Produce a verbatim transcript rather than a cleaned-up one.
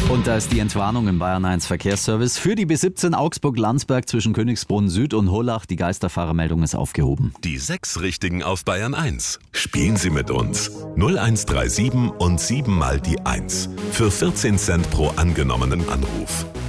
Und da ist die Entwarnung im Bayern eins Verkehrsservice. Für die B siebzehn Augsburg-Landsberg zwischen Königsbrunn Süd und Hollach. Die Geisterfahrermeldung ist aufgehoben. Die sechs Richtigen auf Bayern eins. Spielen Sie mit uns. null eins drei sieben und sieben mal die eins. Für vierzehn Cent pro angenommenen Anruf.